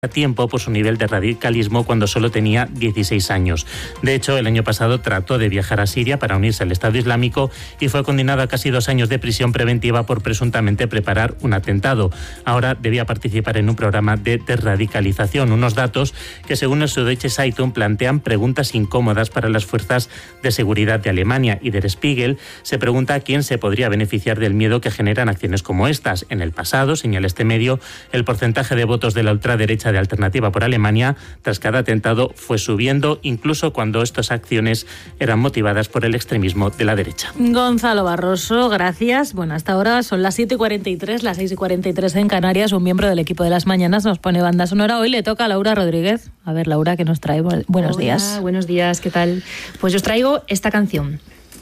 a tiempo por su nivel de radicalismo cuando solo tenía 16 años. De hecho, el año pasado trató de viajar a Siria para unirse al Estado Islámico y fue condenado a casi 2 años de prisión preventiva por presuntamente preparar un atentado. Ahora debía participar en un programa de desradicalización. Unos datos que, según el Süddeutsche Zeitung, plantean preguntas incómodas para las fuerzas de seguridad de Alemania. Y Der Spiegel se pregunta quién se podría beneficiar del miedo que generan acciones como estas. En el pasado, señala este medio, el porcentaje de votos de la ultraderecha de Alternativa por Alemania tras cada atentado fue subiendo, incluso cuando estas acciones eran motivadas por el extremismo de la derecha. Gonzalo Barroso, gracias. Bueno, hasta ahora son las 7:43, las 6:43 en Canarias. Un miembro del equipo de las mañanas nos pone banda sonora. Hoy le toca a Laura Rodríguez. A ver, Laura, ¿qué nos trae? Buenos días. Buenos días, ¿qué tal? Pues yo os traigo esta canción.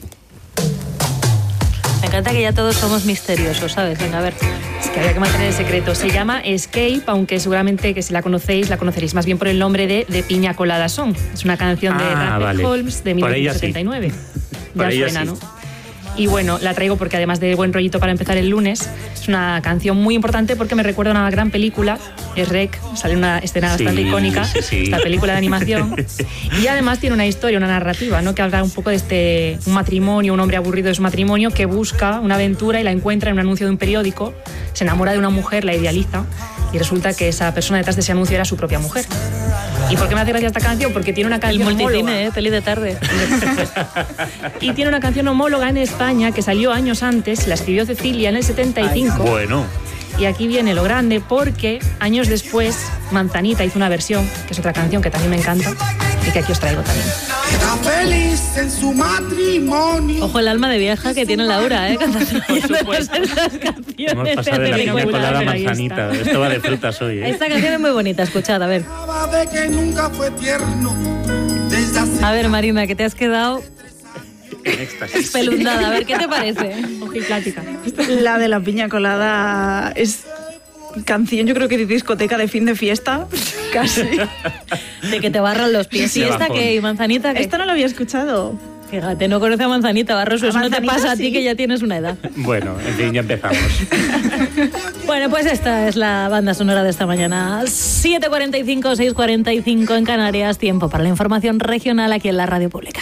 Me encanta que ya todos somos misteriosos, ¿sabes? Venga, a ver. Es que había que mantener el secreto. Se llama Escape, aunque seguramente que si la conocéis, la conoceréis más bien por el nombre de Piña Colada Song. Es una canción de Rapper Holmes de 1979. Ya suena, ¿no? Y bueno, la traigo porque además de buen rollito para empezar el lunes, es una canción muy importante porque me recuerda a una gran película, es Rec, sale una escena bastante icónica, esta película de animación, y además tiene una historia, una narrativa, ¿no? Que habla un poco de un matrimonio, un hombre aburrido de su matrimonio que busca una aventura y la encuentra en un anuncio de un periódico, se enamora de una mujer, la idealiza, y resulta que esa persona detrás de ese anuncio era su propia mujer. ¿Y por qué me hace gracia esta canción? Porque tiene una canción multicine, peli de tarde. Y tiene una canción homóloga en España que salió años antes, la escribió Cecilia en el 75. Ay, bueno. Y aquí viene lo grande porque años después Manzanita hizo una versión, que es otra canción que también me encanta y que aquí os traigo también. Feliz en su matrimonio. Ojo el alma de vieja que tiene Laura, cantando supuesto. estas canciones. Hemos pasado de la piña colada a Manzanita. Esto va de frutas hoy, ¿eh? Esta canción es muy bonita, escuchad, a ver. De que nunca fue tierno. A ver, Marina, que te has quedado espelundada. A ver, ¿qué te parece? Ojiplática. La de la piña colada es canción, yo creo que de discoteca de fin de fiesta, casi. De que te barran los pies. ¿Y esta qué? ¿Y Manzanita qué? Esto no lo había escuchado. Fíjate, no conoce a Manzanita, Barroso. Eso no te pasa a ti, que ya tienes una edad. Bueno, en fin, ya empezamos. Bueno, pues esta es la banda sonora de esta mañana. 7:45, 6:45 en Canarias. Tiempo para la información regional aquí en la Radio Pública.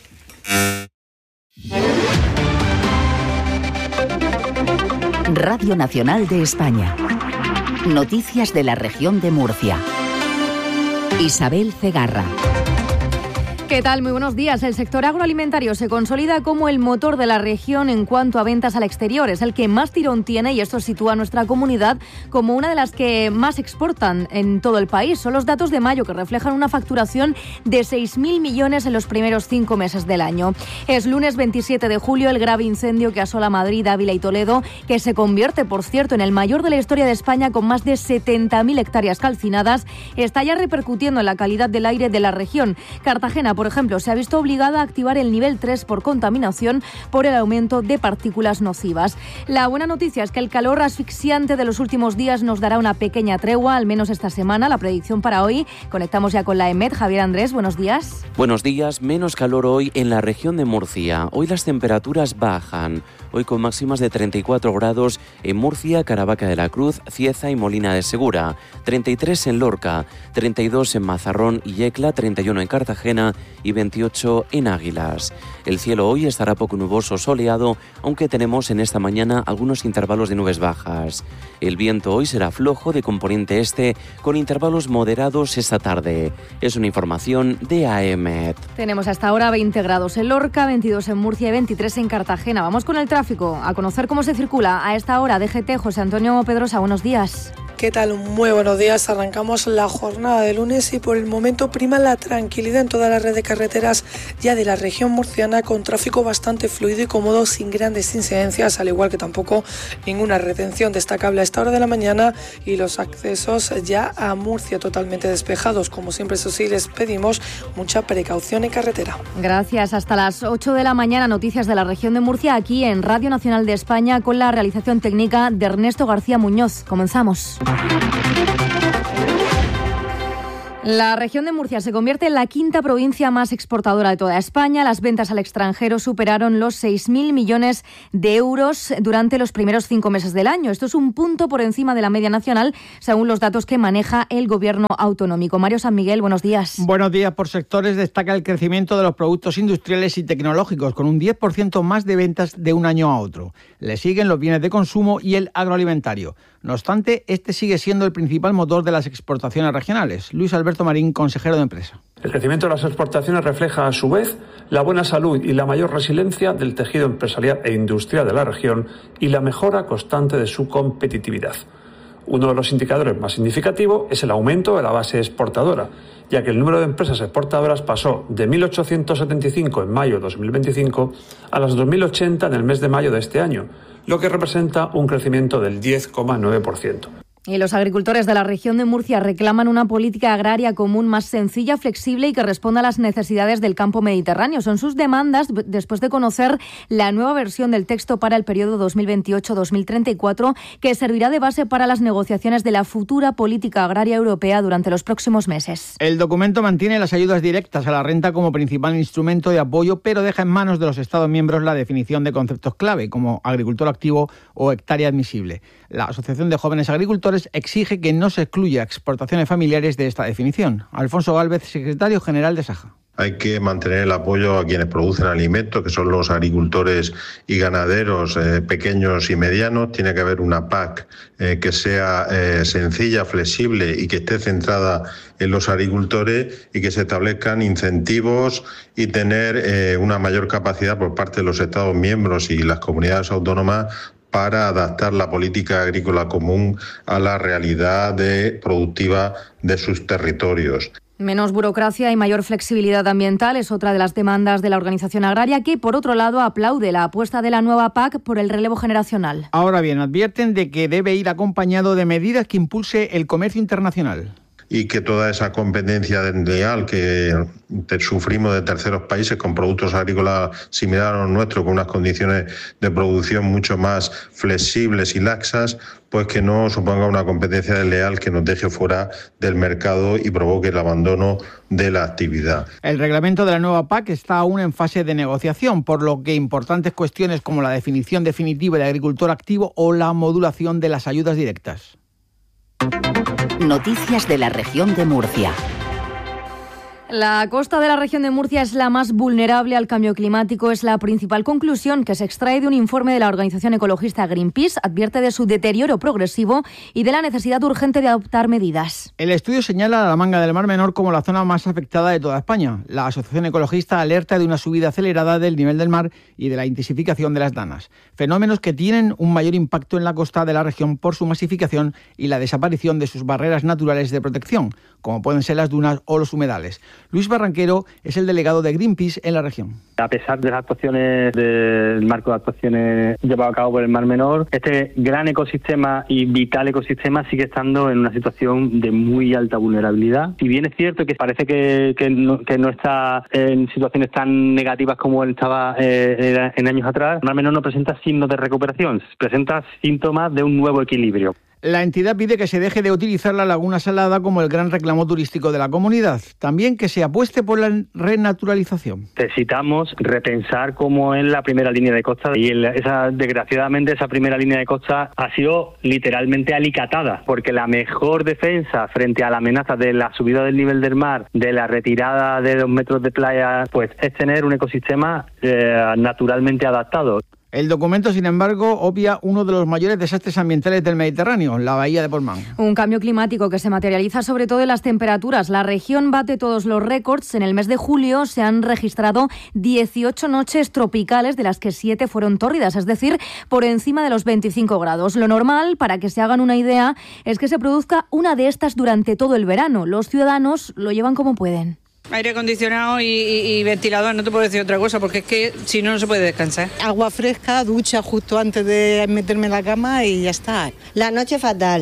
Radio Nacional de España. Noticias de la región de Murcia. Isabel Cegarra. ¿Qué tal? Muy buenos días. El sector agroalimentario se consolida como el motor de la región en cuanto a ventas al exterior. Es el que más tirón tiene y esto sitúa a nuestra comunidad como una de las que más exportan en todo el país. Son los datos de mayo que reflejan una facturación de 6.000 millones en los primeros 5 meses del año. Es lunes 27 de julio, el grave incendio que asola Madrid, Ávila y Toledo, que se convierte, por cierto, en el mayor de la historia de España con más de 70.000 hectáreas calcinadas, está ya repercutiendo en la calidad del aire de la región. Cartagena, por ejemplo, se ha visto obligada a activar el nivel 3 por contaminación por el aumento de partículas nocivas. La buena noticia es que el calor asfixiante de los últimos días nos dará una pequeña tregua, al menos esta semana. La predicción para hoy, conectamos ya con la EMET. Javier Andrés, buenos días. Buenos días, menos calor hoy en la región de Murcia. Hoy las temperaturas bajan. Hoy con máximas de 34 grados en Murcia, Caravaca de la Cruz, Cieza y Molina de Segura, 33 en Lorca, 32 en Mazarrón y Yecla, 31 en Cartagena y 28 en Águilas. El cielo hoy estará poco nuboso, soleado, aunque tenemos en esta mañana algunos intervalos de nubes bajas. El viento hoy será flojo de componente este, con intervalos moderados esta tarde. Es una información de AEMET. Tenemos hasta ahora 20 grados en Lorca, 22 en Murcia y 23 en Cartagena. Vamos con el tráfico, a conocer cómo se circula a esta hora. DGT, José Antonio Pedrosa, buenos días. ¿Qué tal? Muy buenos días. Arrancamos la jornada de lunes y por el momento prima la tranquilidad en toda la red de carreteras ya de la región murciana, con tráfico bastante fluido y cómodo, sin grandes incidencias, al igual que tampoco ninguna retención destacable a esta hora de la mañana, y los accesos ya a Murcia totalmente despejados. Como siempre, eso sí, les pedimos mucha precaución en carretera. Gracias. Hasta las 8 de la mañana, noticias de la región de Murcia aquí en Radio Nacional de España, con la realización técnica de Ernesto García Muñoz. Comenzamos. La región de Murcia se convierte en la quinta provincia más exportadora de toda España. Las ventas al extranjero superaron los 6.000 millones de euros durante los primeros 5 meses del año. Esto es un punto por encima de la media nacional, según los datos que maneja el Gobierno autonómico. Mario San Miguel, buenos días. Buenos días. Por sectores destaca el crecimiento de los productos industriales y tecnológicos, con un 10% más de ventas de un año a otro. Le siguen los bienes de consumo y el agroalimentario. No obstante, este sigue siendo el principal motor de las exportaciones regionales. Luis Alberto Marín, consejero de Empresa. El crecimiento de las exportaciones refleja, a su vez, la buena salud y la mayor resiliencia del tejido empresarial e industrial de la región y la mejora constante de su competitividad. Uno de los indicadores más significativos es el aumento de la base exportadora, ya que el número de empresas exportadoras pasó de 1.875 en mayo de 2025 a las 2.080 en el mes de mayo de este año, lo que representa un crecimiento del 10,9%. Y los agricultores de la región de Murcia reclaman una política agraria común más sencilla, flexible y que responda a las necesidades del campo mediterráneo. Son sus demandas después de conocer la nueva versión del texto para el periodo 2028-2034, que servirá de base para las negociaciones de la futura política agraria europea durante los próximos meses. El documento mantiene las ayudas directas a la renta como principal instrumento de apoyo, pero deja en manos de los Estados miembros la definición de conceptos clave, como agricultor activo o hectárea admisible. La Asociación de Jóvenes Agricultores exige que no se excluya exportaciones familiares de esta definición. Alfonso Gálvez, secretario general de SAJA. Hay que mantener el apoyo a quienes producen alimentos, que son los agricultores y ganaderos pequeños y medianos. Tiene que haber una PAC que sea sencilla, flexible y que esté centrada en los agricultores y que se establezcan incentivos y tener una mayor capacidad por parte de los Estados miembros y las comunidades autónomas para adaptar la política agrícola común a la realidad productiva de sus territorios. Menos burocracia y mayor flexibilidad ambiental es otra de las demandas de la organización agraria, que por otro lado aplaude la apuesta de la nueva PAC por el relevo generacional. Ahora bien, advierten de que debe ir acompañado de medidas que impulse el comercio internacional. Y que toda esa competencia desleal que sufrimos de terceros países con productos agrícolas similares a los nuestros, con unas condiciones de producción mucho más flexibles y laxas, pues que no suponga una competencia desleal que nos deje fuera del mercado y provoque el abandono de la actividad. El reglamento de la nueva PAC está aún en fase de negociación, por lo que importantes cuestiones como la definición definitiva de agricultor activo o la modulación de las ayudas directas. Noticias de la región de Murcia. La costa de la región de Murcia es la más vulnerable al cambio climático. Es la principal conclusión que se extrae de un informe de la organización ecologista Greenpeace. Advierte de su deterioro progresivo y de la necesidad urgente de adoptar medidas. El estudio señala a la Manga del Mar Menor como la zona más afectada de toda España. La asociación ecologista alerta de una subida acelerada del nivel del mar y de la intensificación de las danas. Fenómenos que tienen un mayor impacto en la costa de la región por su masificación y la desaparición de sus barreras naturales de protección, como pueden ser las dunas o los humedales. Luis Barranquero es el delegado de Greenpeace en la región. A pesar de las actuaciones del marco de actuaciones llevado a cabo por el Mar Menor, este gran ecosistema y vital ecosistema sigue estando en una situación de muy alta vulnerabilidad. Si bien es cierto que parece que no está en situaciones tan negativas como estaba en años atrás, el Mar Menor no presenta signos de recuperación, presenta síntomas de un nuevo equilibrio. La entidad pide que se deje de utilizar la laguna salada como el gran reclamo turístico de la comunidad. También que se apueste por la renaturalización. Necesitamos repensar cómo es la primera línea de costa y desgraciadamente esa primera línea de costa ha sido literalmente alicatada, porque la mejor defensa frente a la amenaza de la subida del nivel del mar, de la retirada de 2 metros de playa, pues es tener un ecosistema naturalmente adaptado. El documento, sin embargo, obvia uno de los mayores desastres ambientales del Mediterráneo, la bahía de Portmán. Un cambio climático que se materializa sobre todo en las temperaturas. La región bate todos los récords. En el mes de julio se han registrado 18 noches tropicales, de las que 7 fueron tórridas, es decir, por encima de los 25 grados. Lo normal, para que se hagan una idea, es que se produzca una de estas durante todo el verano. Los ciudadanos lo llevan como pueden. Aire acondicionado y ventilador, no te puedo decir otra cosa, porque es que si no, no se puede descansar. Agua fresca, ducha justo antes de meterme en la cama y ya está. La noche fatal,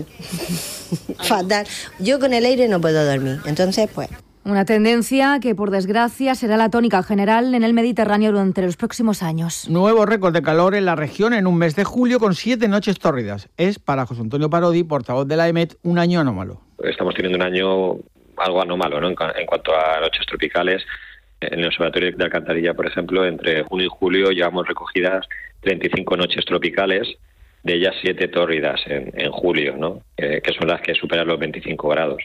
fatal. Yo con el aire no puedo dormir, entonces pues... Una tendencia que, por desgracia, será la tónica general en el Mediterráneo durante los próximos años. Nuevo récord de calor en la región en un mes de julio con 7 noches tórridas. Es, para José Antonio Parodi, portavoz de la EMET, un año anómalo. Estamos teniendo un año algo anómalo, ¿no? En cuanto a noches tropicales. En el Observatorio de Alcantarilla, por ejemplo, entre junio y julio llevamos recogidas 35 noches tropicales, de ellas 7 tórridas en julio, ¿no? Que son las que superan los 25 grados.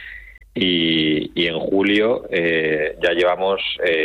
Y en julio ya llevamos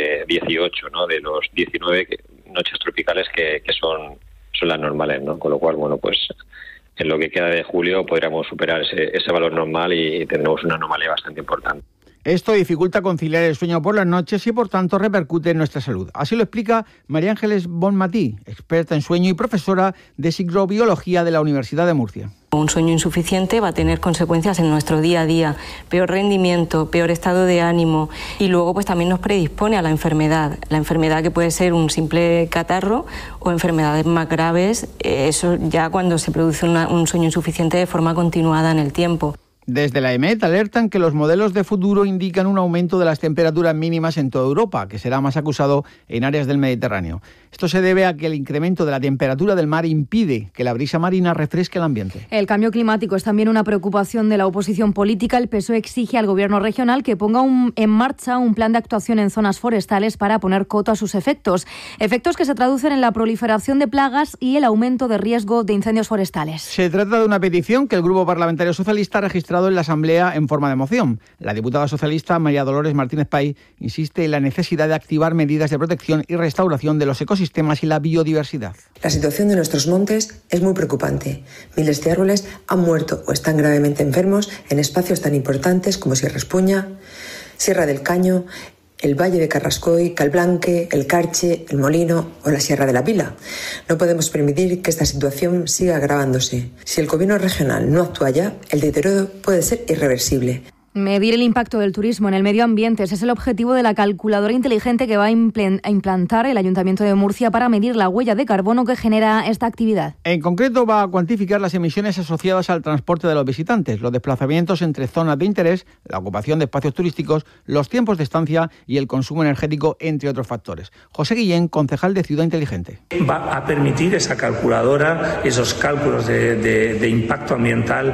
18, ¿no? De los 19 noches tropicales que son las normales, ¿no? Con lo cual, bueno, pues en lo que queda de julio podríamos superar ese valor normal y tendremos una anomalía bastante importante. Esto dificulta conciliar el sueño por las noches y, por tanto, repercute en nuestra salud. Así lo explica María Ángeles Bonmatí, experta en sueño y profesora de psicobiología de la Universidad de Murcia. Un sueño insuficiente va a tener consecuencias en nuestro día a día, peor rendimiento, peor estado de ánimo y luego pues también nos predispone a la enfermedad que puede ser un simple catarro o enfermedades más graves, eso ya cuando se produce un sueño insuficiente de forma continuada en el tiempo. Desde la EMET alertan que los modelos de futuro indican un aumento de las temperaturas mínimas en toda Europa, que será más acusado en áreas del Mediterráneo. Esto se debe a que el incremento de la temperatura del mar impide que la brisa marina refresque el ambiente. El cambio climático es también una preocupación de la oposición política. El PSOE exige al Gobierno regional que ponga en marcha un plan de actuación en zonas forestales para poner coto a sus efectos. Efectos que se traducen en la proliferación de plagas y el aumento de riesgo de incendios forestales. Se trata de una petición que el Grupo Parlamentario Socialista ha registrado en la Asamblea en forma de moción. La diputada socialista María Dolores Martínez Pay insiste en la necesidad de activar medidas de protección y restauración de los ecosistemas y la biodiversidad. La situación de nuestros montes es muy preocupante. Miles de árboles han muerto o están gravemente enfermos en espacios tan importantes como Sierra Espuña, Sierra del Caño, el Valle de Carrascoy, Calblanque, el Carche, el Molino o la Sierra de la Pila. No podemos permitir que esta situación siga agravándose. Si el Gobierno regional no actúa ya, el deterioro puede ser irreversible. Medir el impacto del turismo en el medio ambiente. Ese es el objetivo de la calculadora inteligente que va a implantar el Ayuntamiento de Murcia para medir la huella de carbono que genera esta actividad. En concreto, va a cuantificar las emisiones asociadas al transporte de los visitantes, los desplazamientos entre zonas de interés, la ocupación de espacios turísticos, los tiempos de estancia y el consumo energético, entre otros factores. José Guillén, concejal de Ciudad Inteligente. Va a permitir esa calculadora, esos cálculos de impacto ambiental,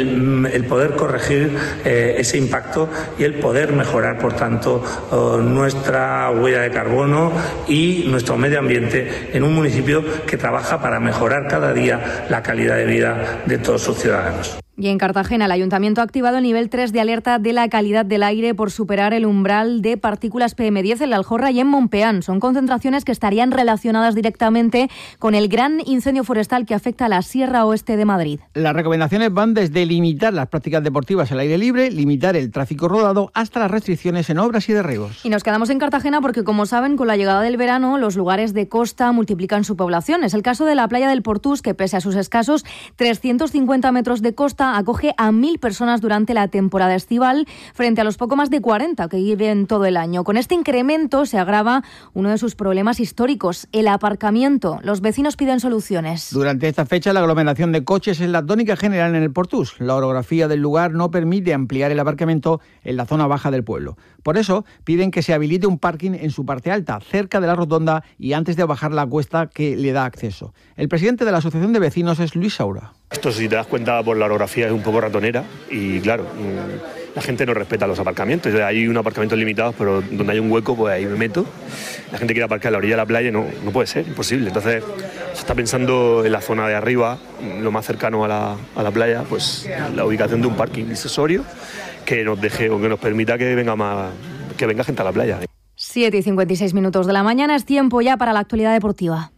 el poder corregir ese impacto y el poder mejorar, por tanto, nuestra huella de carbono y nuestro medio ambiente en un municipio que trabaja para mejorar cada día la calidad de vida de todos sus ciudadanos. Y en Cartagena, el Ayuntamiento ha activado el nivel 3 de alerta de la calidad del aire por superar el umbral de partículas PM10 en La Aljorra y en Monpeán. Son concentraciones que estarían relacionadas directamente con el gran incendio forestal que afecta a la Sierra Oeste de Madrid. Las recomendaciones van desde limitar las prácticas deportivas al aire libre, limitar el tráfico rodado, hasta las restricciones en obras y derribos. Y nos quedamos en Cartagena porque, como saben, con la llegada del verano, los lugares de costa multiplican su población. Es el caso de la playa del Portús, que pese a sus escasos 350 metros de costa, acoge a 1.000 personas durante la temporada estival, frente a los poco más de 40 que viven todo el año. Con este incremento se agrava uno de sus problemas históricos, el aparcamiento. Los vecinos piden soluciones. Durante esta fecha, la aglomeración de coches es la tónica general en el Portús. La orografía del lugar no permite ampliar el aparcamiento en la zona baja del pueblo. Por eso, piden que se habilite un parking en su parte alta, cerca de la rotonda y antes de bajar la cuesta que le da acceso. El presidente de la Asociación de Vecinos es Luis Saura. Esto, si te das cuenta por la orografía, es un poco ratonera y, claro, la gente no respeta los aparcamientos. Hay unos aparcamientos limitados, pero donde hay un hueco, pues ahí me meto. La gente quiere aparcar a la orilla de la playa, no puede ser, imposible. Entonces, se está pensando en la zona de arriba, lo más cercano a la playa, pues la ubicación de un parking accesorio que nos deje o que nos permita que venga gente a la playa. 7:56 minutos de la mañana, es tiempo ya para la actualidad deportiva.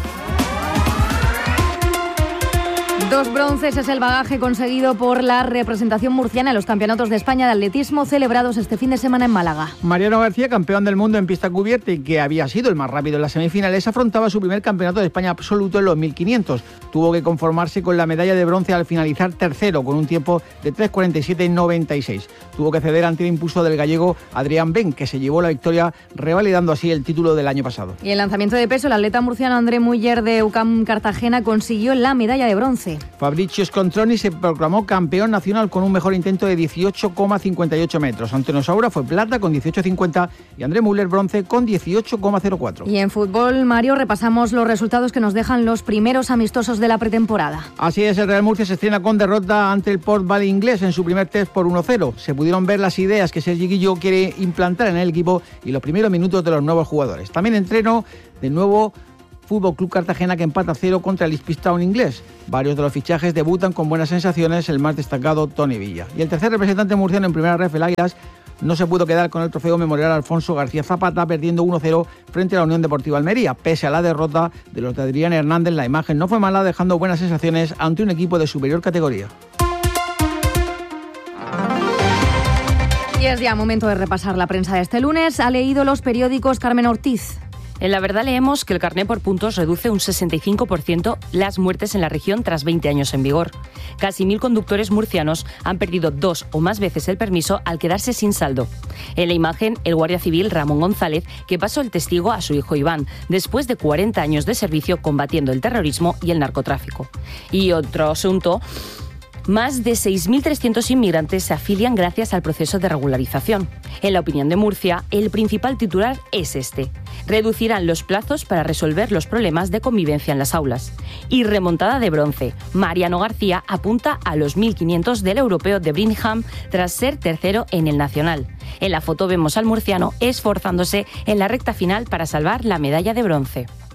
2 bronces es el bagaje conseguido por la representación murciana en los Campeonatos de España de Atletismo celebrados este fin de semana en Málaga. Mariano García, campeón del mundo en pista cubierta y que había sido el más rápido en las semifinales, afrontaba su primer Campeonato de España absoluto en los 1500. Tuvo que conformarse con la medalla de bronce al finalizar tercero con un tiempo de 3:47.96. Tuvo que ceder ante el impulso del gallego Adrián Ben, que se llevó la victoria revalidando así el título del año pasado. Y en lanzamiento de peso, el atleta murciano André Muller de UCAM Cartagena consiguió la medalla de bronce. Fabrizio Scontroni se proclamó campeón nacional con un mejor intento de 18,58 metros. Antonio Saura fue plata con 18,50 y André Müller bronce con 18,04. Y en fútbol, Mario, repasamos los resultados que nos dejan los primeros amistosos de la pretemporada. Así es, el Real Murcia se estrena con derrota ante el Port Vale inglés en su primer test por 1-0. Se pudieron ver las ideas que Sergi Guilló quiere implantar en el equipo y los primeros minutos de los nuevos jugadores. También entreno de nuevo Fútbol Club Cartagena, que empata 0 contra el Ipswich Town inglés. Varios de los fichajes debutan con buenas sensaciones, el más destacado Tony Villa. Y el tercer representante murciano en primera ref, el Águilas, no se pudo quedar con el trofeo memorial Alfonso García Zapata, perdiendo 1-0 frente a la Unión Deportiva Almería. Pese a la derrota de los de Adrián Hernández, la imagen no fue mala, dejando buenas sensaciones ante un equipo de superior categoría. Y es ya momento de repasar la prensa de este lunes. Ha leído los periódicos Carmen Ortiz. En La Verdad leemos que el carné por puntos reduce un 65% las muertes en la región tras 20 años en vigor. Casi 1.000 conductores murcianos han perdido 2 o más veces el permiso al quedarse sin saldo. En la imagen, el guardia civil Ramón González, que pasó el testigo a su hijo Iván, después de 40 años de servicio combatiendo el terrorismo y el narcotráfico. Y otro asunto: más de 6.300 inmigrantes se afilian gracias al proceso de regularización. En la opinión de Murcia, el principal titular es este: reducirán los plazos para resolver los problemas de convivencia en las aulas. Y remontada de bronce, Mariano García apunta a los 1.500 del europeo de Birmingham tras ser tercero en el nacional. En la foto vemos al murciano esforzándose en la recta final para salvar la medalla de bronce.